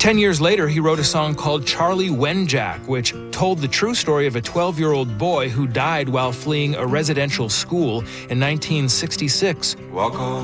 10 years later, he wrote a song called Charlie Wenjack, which told the true story of a 12-year-old boy who died while fleeing a residential school in 1966. Welcome